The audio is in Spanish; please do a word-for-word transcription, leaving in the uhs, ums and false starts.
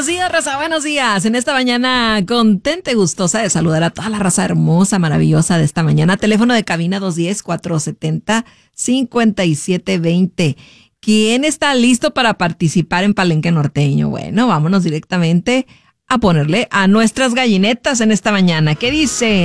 Buenos días, raza, buenos días. En esta mañana contenta y gustosa de saludar a toda la raza hermosa, maravillosa de esta mañana. Teléfono de cabina dos uno cero, cuatro siete cero, cinco siete dos cero. ¿Quién está listo para participar en Palenque Norteño? Bueno, vámonos directamente a ponerle a nuestras gallinetas en esta mañana. ¿Qué dice?